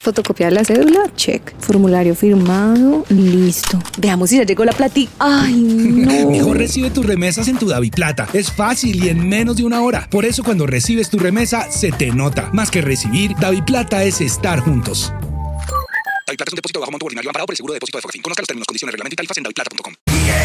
Fotocopiar la cédula, check. Formulario firmado, listo. Veamos si ya llegó la platica. ¡Ay, no! Mejor recibe tus remesas en tu DaviPlata. Es fácil y en menos de una hora. Por eso cuando recibes tu remesa, se te nota. Más que recibir, DaviPlata es estar juntos. DaviPlata es un depósito de bajo monto ordinario amparado por el seguro de depósito de Fogafín. Conozca los términos, condiciones, reglamento y tarifas en daviplata.com.